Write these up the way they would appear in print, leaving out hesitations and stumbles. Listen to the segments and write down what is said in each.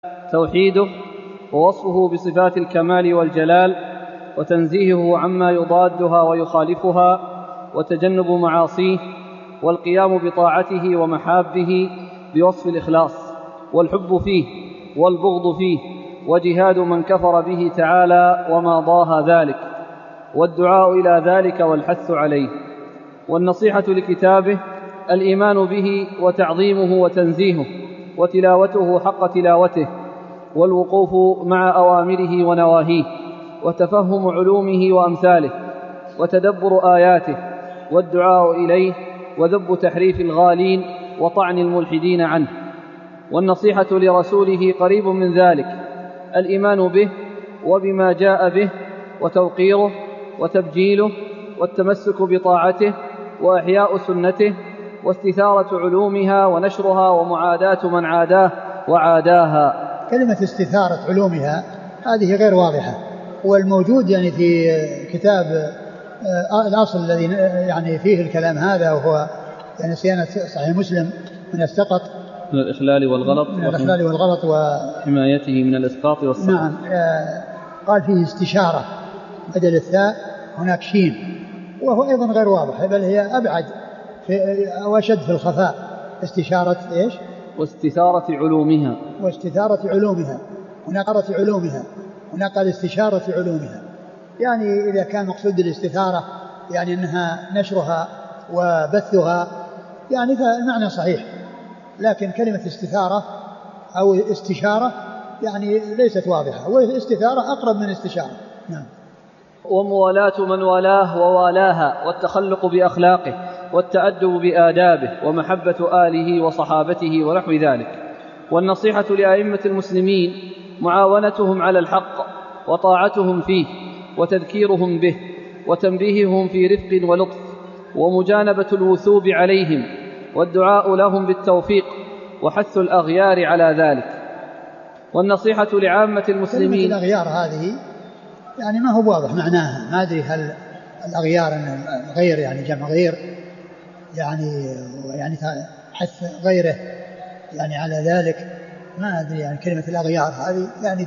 توحيده ووصفه بصفات الكمال والجلال، وتنزيهه عما يضادها ويخالفها، وتجنب معاصيه، والقيام بطاعته ومحابه بوصف الإخلاص والحب فيه والبغض فيه، وجهاد من كفر به تعالى وما ضاهى ذلك، والدعاء إلى ذلك والحث عليه. والنصيحة لكتابه الإيمان به وتعظيمه وتنزيهه، وتلاوته حق تلاوته، والوقوف مع أوامره ونواهيه، وتفهم علومه وأمثاله، وتدبر آياته، والدعاء إليه، وذب تحريف الغالين وطعن الملحدين عنه. والنصيحة لرسوله قريب من ذلك، الإيمان به وبما جاء به، وتوقيره وتبجيله، والتمسك بطاعته، وإحياء سنته، واستثارة علومها ونشرها، ومعاداة من عاداه وعاداها. كلمة استثارة علومها هذه غير واضحة، والموجود يعني في كتاب الأصل الذي يعني فيه الكلام هذا، وهو يعني صيانة صحيح مسلم من السقط، من الإخلال والغلط وحمايته من الإسقاط والسقط. نعم. قال فيه استشارة بدل الثاء هناك شين، وهو أيضا غير واضح، بل هي أبعد وأشد في الخفاء. استشارة إيش؟ واستثارة علومها. هناك قرأت علومها، هناك قال استشارة علومها. يعني إذا كان مقصود الاستثارة يعني أنها نشرها وبثها، يعني فالمعنى صحيح، لكن كلمة استثارة أو استشارة يعني ليست واضحة، والاستثارة أقرب من استشارة. نعم. وموالاة من والاه ووالاها، والتخلق بأخلاقه، والتأدب بآدابه، ومحبة آله وصحابته ونحو ذلك. والنصيحة لأئمة المسلمين معاونتهم على الحق، وطاعتهم فيه، وتذكيرهم به، وتنبيههم في رفق ولطف، ومجانبة الوثوب عليهم، والدعاء لهم بالتوفيق، وحث الأغيار على ذلك. والنصيحة لعامة المسلمين. كلمة الأغيار هذه يعني ما هو واضح معناها، ما أدري هل الأغيار غير يعني جمع غير يعني حث غيره يعني على ذلك، ما أدري. يعني كلمة الأغيار هذه يعني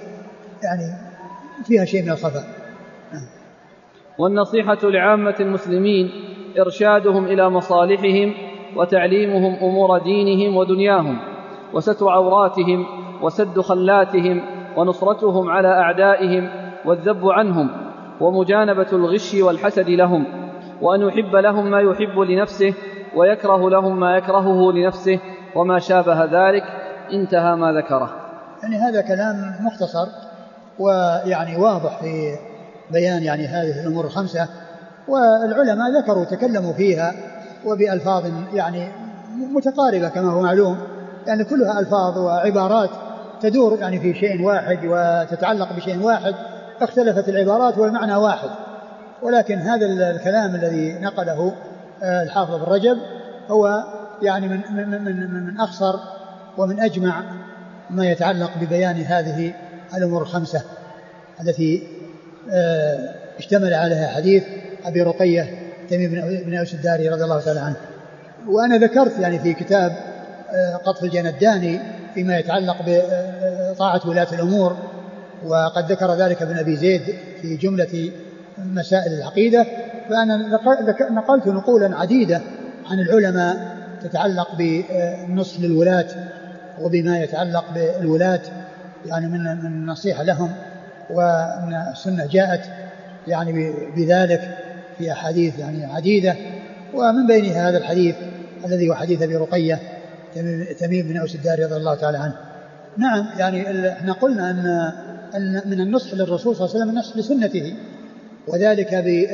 فيها شيء من الخفاء. والنصيحة لعامة المسلمين إرشادهم إلى مصالحهم، وتعليمهم أمور دينهم ودنياهم، وستر عوراتهم، وسد خلاتهم، ونصرتهم على أعدائهم، والذب عنهم، ومجانبة الغش والحسد لهم، وأن يحب لهم ما يحب لنفسه، ويكره لهم ما يكرهه لنفسه، وما شابه ذلك. انتهى ما ذكره. يعني هذا كلام مختصر ويعني واضح في بيان يعني هذه الأمور الخمسة، والعلماء ذكروا تكلموا فيها وبألفاظ يعني متقاربة كما هو معلوم، يعني كلها ألفاظ وعبارات تدور يعني في شيء واحد وتتعلق بشيء واحد، اختلفت العبارات والمعنى واحد. ولكن هذا الكلام الذي نقله الحافظ ابن رجب هو يعني من أخصر ومن أجمع ما يتعلق ببيان هذه الأمور الخمسة التي اشتمل عليها حديث أبي رقية تميم بن أوس الداري رضي الله تعالى عنه. وأنا ذكرت يعني في كتاب قطف الجنداني فيما يتعلق بطاعة ولاة الأمور، وقد ذكر ذلك ابن أبي زيد في جملة مسائل العقيدة، فأنا نقلت نقولا عديدة عن العلماء تتعلق بالنصح للولاة وبما يتعلق بالولاة يعني من النصيحة لهم، وأن السنة جاءت يعني بذلك في أحاديث يعني عديدة، ومن بينها هذا الحديث الذي هو حديث أبي رقية تميم بن أوس الداري رضي الله تعالى عنه. نعم. يعني احنا قلنا أن من النصح للرسول صلى الله عليه وسلم النصح لسنته، وذلك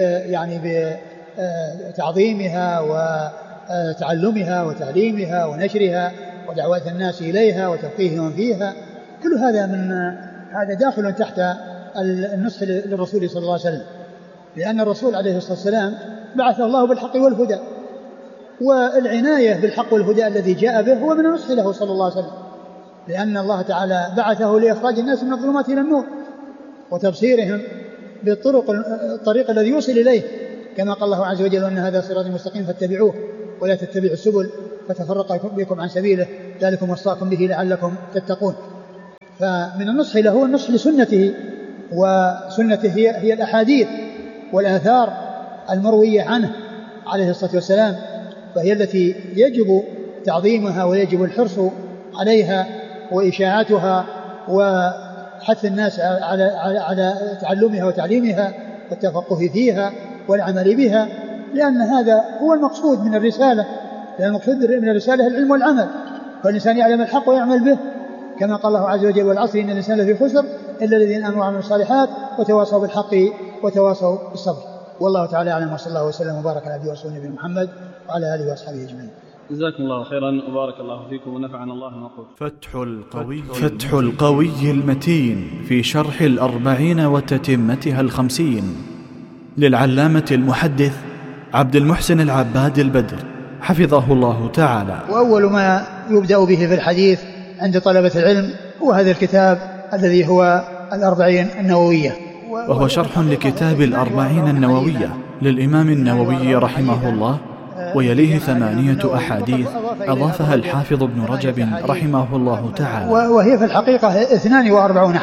بتعظيمها وتعلمها وتعليمها ونشرها ودعوة الناس إليها وتفقيههم فيها. كل هذا داخل تحت النصح للرسول صلى الله عليه وسلم، لأن الرسول عليه الصلاة والسلام بعثه الله بالحق والهدى، والعناية بالحق والهدى الذي جاء به هو من النصح له صلى الله عليه وسلم، لأن الله تعالى بعثه لإخراج الناس من الظلمات إلى النور وتبصيرهم بالطريق الذي يوصل إليه، كما قال الله عز وجل: وأن هذا صراطي مستقيم فاتبعوه ولا تتبعوا السبل فتفرق بكم عن سبيله ذلكم وصاكم به لعلكم تتقون. فمن النصح له النصح لسنته، وسنته هي الأحاديث والآثار المروية عنه عليه الصلاة والسلام، فهي التي يجب تعظيمها ويجب الحرص عليها وإشاعتها وحث الناس على تعلمها وتعليمها والتفقه فيها والعمل بها، لأن هذا هو المقصود من الرسالة، لأن المقصود من الرسالة العلم والعمل، فالإنسان يعلم الحق ويعمل به، كما قال الله عز وجل: والعصر إن الإنسان لفي خسر إلا الذين آمنوا وعملوا الصالحات وتواصوا بالحق وتواصوا بالصبر. والله تعالى أعلم، وصلى الله وسلم وبارك على عبده ورسوله نبينا محمد وعلى آله وأصحابه أجمعين. جزاكم الله خيرا وبارك الله فيكم ونفعنا الله ما قلت. فتح القوي المتين في شرح 40 وتتمتها 50 للعلامة المحدث عبد المحسن العباد البدر حفظه الله تعالى. وأول ما يبدأ به في الحديث عند طلبة العلم هو هذا الكتاب الذي هو 40 النووية، وهو شرح لكتاب 40 النووية للإمام النووي رحمه الله، ويليه 8 أحاديث أضافها الحافظ ابن رجب رحمه الله تعالى، وهي في الحقيقة 42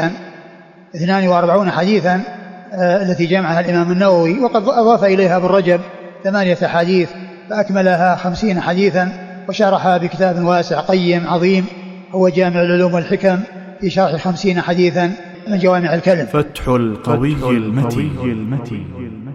حديثا التي جمعها الإمام النووي، وقد أضاف إليها ابن رجب 8 أحاديث فأكملها 50 حديثا، وشرحها بكتاب واسع قيم عظيم هو جامع العلوم والحكم في شرح 50 حديثا من جوامع الكلم. فتح القوي المتين.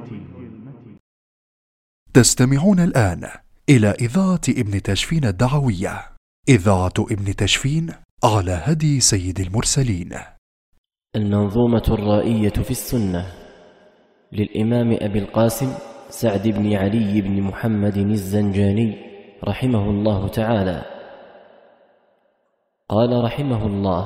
تستمعون الآن إلى إذاعة ابن تشفين الدعوية، إذاعة ابن تشفين على هدي سيد المرسلين. المنظومة الرائية في السنة للإمام أبي القاسم سعد بن علي بن محمد الزنجاني رحمه الله تعالى. قال رحمه الله: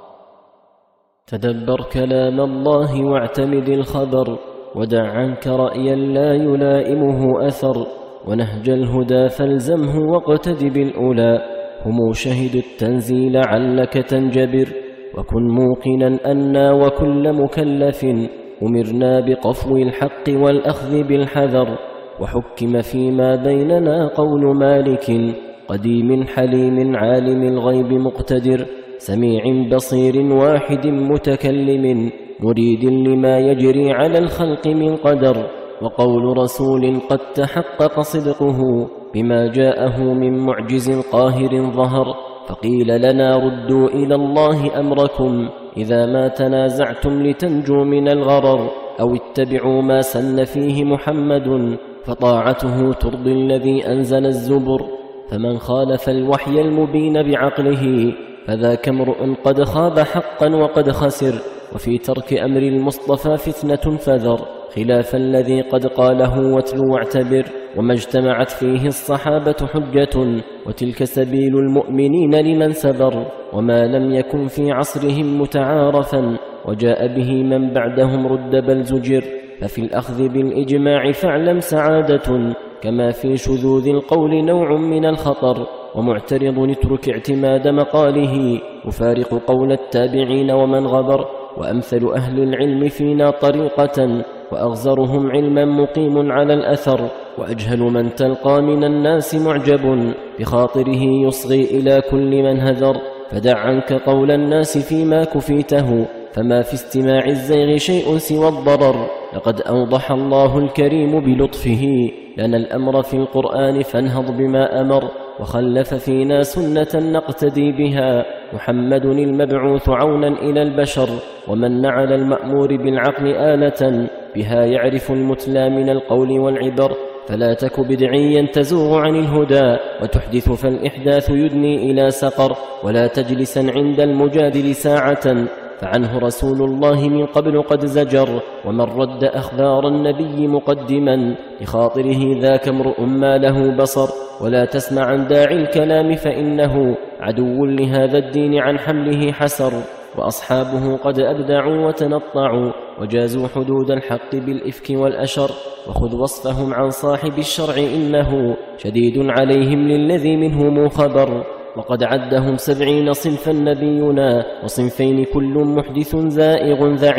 تدبر كلام الله واعتمد الخبر، ودع عنك رأيا لا يلائمه أثر، ونهج الهدى فالزمه واقتد بالأولى، هم شهدوا التنزيل علك تنجبر، وكن موقنا أنا وكل مكلف أمرنا بقفو الحق والأخذ بالحذر، وحكم فيما بيننا قول مالك قديم حليم عالم الغيب مقتدر، سميع بصير واحد متكلم مريد لما يجري على الخلق من قدر، وقول رسول قد تحقق صدقه بما جاءه من معجز قاهر ظهر، فقيل لنا ردوا إلى الله أمركم إذا ما تنازعتم لتنجوا من الغرر، أو اتبعوا ما سن فيه محمد فطاعته ترضي الذي أنزل الزبر، فمن خالف الوحي المبين بعقله فذاك امرؤ قد خاب حقا وقد خسر، وفي ترك أمر المصطفى فتنة فذر، خلاف الذي قد قاله واتلو واعتبر، وما اجتمعت فيه الصحابة حجة، وتلك سبيل المؤمنين لمن سبر، وما لم يكن في عصرهم متعارفا وجاء به من بعدهم رد بل زجر، ففي الأخذ بالإجماع فاعلم سعادة، كما في شذوذ القول نوع من الخطر، ومعترض اترك اعتماد مقاله، يفارق قول التابعين ومن غبر، وأمثل أهل العلم فينا طريقة، وأغزرهم علما مقيم على الأثر، وأجهل من تلقى من الناس معجب بخاطره يصغي إلى كل من هذر، فدع عنك قول الناس فيما كفيته، فما في استماع الزيغ شيء سوى الضرر، لقد أوضح الله الكريم بلطفه لنا الأمر في القرآن فانهض بما أمر، وخلف فينا سنة نقتدي بها محمد المبعوث عونا إلى البشر، ومن على المأمور بالعقل آلة بها يعرف المتلى من القول والعبر، فلا تك بدعيا تزوغ عن الهدى وتحدث فالإحداث يدني إلى سقر، ولا تجلسا عند المجادل ساعة فعنه رسول الله من قبل قد زجر، ومن رد أخبار النبي مقدما لخاطره ذاك امرؤ ما له بصر، ولا تسمع عن داعي الكلام فإنه عدو لهذا الدين عن حمله حسر، وأصحابه قد أبدعوا وتنطعوا وجازوا حدود الحق بالإفك والأشر، وخذ وصفهم عن صاحب الشرع إنه شديد عليهم للذي منهم خبر، وقد عدهم 70 صنفا نبينا وصنفين كل محدث زائغ ذعر،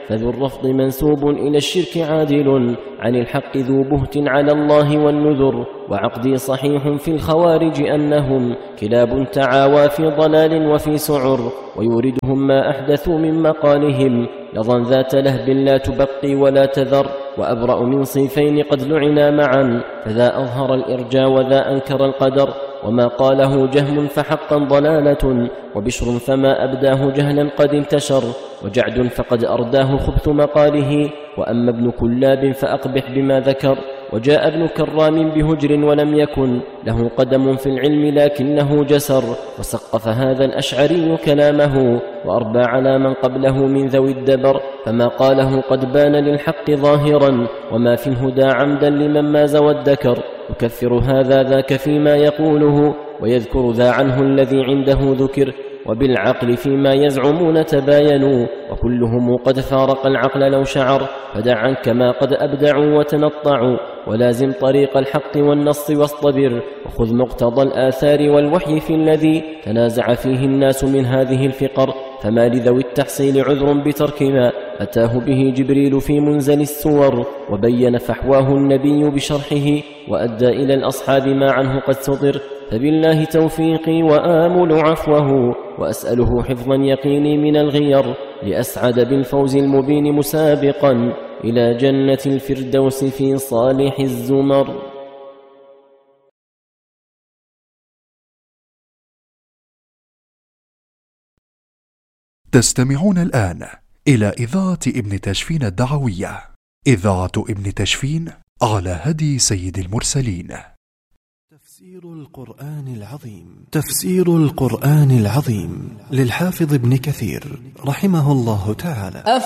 فذو الرفض منسوب إلى الشرك عادل عن الحق ذو بهت على الله والنذر. وعقدي صحيح في الخوارج أنهم كلاب تعاوى في ضلال وفي سعر، ويوردهم ما أحدثوا من مقالهم لظى ذات لهب لا تبقي ولا تذر. وأبرأ من صنفين قد لعنا معا، فذا أظهر الإرجاء وذا أنكر القدر. وما قاله جهم فحقا ضلالة، وبشر فما أبداه جهلا قد انتشر. وجعد فقد أرداه خبث مقاله، وأما ابن كلاب فأقبح بما ذكر. وجاء ابن كرام بهجر ولم يكن له قدم في العلم لكنه جسر. وسقف هذا الأشعري كلامه، وأربى على من قبله من ذوي الدبر. فما قاله قد بان للحق ظاهرا، وما في الهدى عمدا لمن ماز وادكر. يكفر هذا ذاك فيما يقوله، ويذكر ذا عنه الذي عنده ذكر. وبالعقل فيما يزعمون تباينوا، وكلهم قد فارق العقل لو شعر. فدع عنك ما قد أبدعوا وتنطعوا، ولازم طريق الحق والنص واصطبر. وخذ مقتضى الآثار والوحي في الذي تنازع فيه الناس من هذه الفقر. فما لذوي التحصيل عذر بترك ما أتاه به جبريل في منزل السور. وبين فحواه النبي بشرحه، وأدى إلى الأصحاب ما عنه قد صدر. فبالله توفيقي وآمل عفوه، وأسأله حفظا يقيني من الغير، لأسعد بالفوز المبين مسابقا إلى جنة الفردوس في صالح الزمر. تستمعون الآن إلى إذاعة ابن تشفين الدعوية، إذاعة ابن تشفين على هدي سيد المرسلين. تفسير القرآن العظيم. تفسير القرآن العظيم للحافظ ابن كثير رحمه الله تعالى.